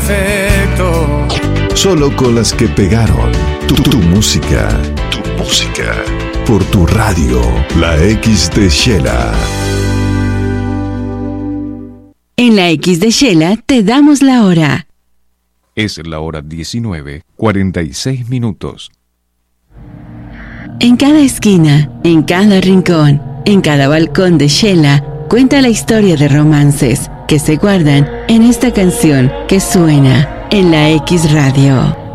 defecto. Solo con las que pegaron. Tu música. Tu música. Por tu radio, la X de Shela. En la X de Shela te damos la hora. Es la hora 19:46. En cada esquina, en cada rincón, en cada balcón de Shela, cuenta la historia de romances que se guardan en esta canción que suena en la X Radio.